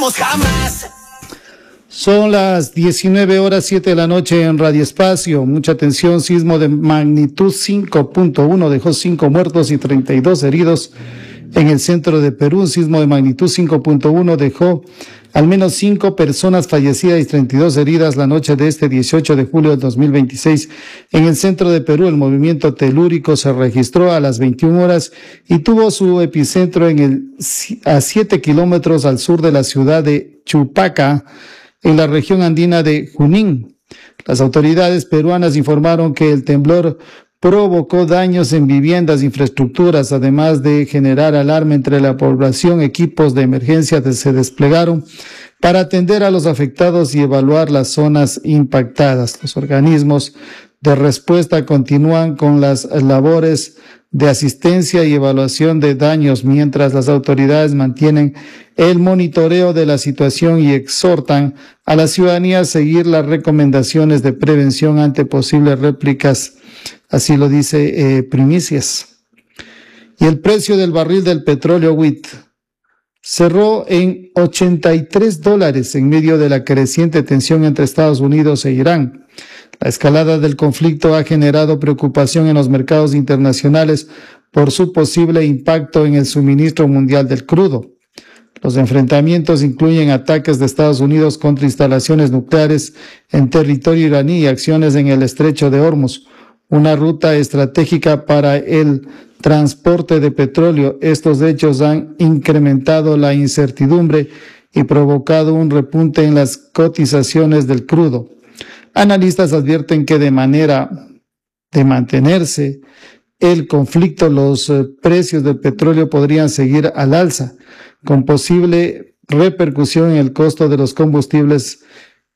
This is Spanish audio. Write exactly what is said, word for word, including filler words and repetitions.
olvidaremos jamás. Son las diecinueve horas siete de la noche en Radio Espacio. Mucha atención, sismo de magnitud cinco punto uno dejó cinco muertos y treinta y dos heridos en el centro de Perú. Un sismo de magnitud cinco punto uno dejó al menos cinco personas fallecidas y treinta y dos heridas la noche de este dieciocho de julio del dos mil veintiséis. En el centro de Perú, el movimiento telúrico se registró a las veintiuna horas y tuvo su epicentro en el, a siete kilómetros al sur de la ciudad de Chupaca, en la región andina de Junín. Las autoridades peruanas informaron que el temblor provocó daños en viviendas e infraestructuras, además de generar alarma entre la población. Equipos de emergencia se desplegaron para atender a los afectados y evaluar las zonas impactadas. Los organismos de respuesta continúan con las labores de asistencia y evaluación de daños, mientras las autoridades mantienen el monitoreo de la situación y exhortan a la ciudadanía a seguir las recomendaciones de prevención ante posibles réplicas. Así lo dice eh, Primicias. Y el precio del barril del petróleo W T I cerró en ochenta y tres dólares en medio de la creciente tensión entre Estados Unidos e Irán. La escalada del conflicto ha generado preocupación en los mercados internacionales por su posible impacto en el suministro mundial del crudo. Los enfrentamientos incluyen ataques de Estados Unidos contra instalaciones nucleares en territorio iraní y acciones en el estrecho de Hormuz, una ruta estratégica para el transporte de petróleo. Estos hechos han incrementado la incertidumbre y provocado un repunte en las cotizaciones del crudo. Analistas advierten que de manera de mantenerse el conflicto, los eh, precios del petróleo podrían seguir al alza, con posible repercusión en el costo de los combustibles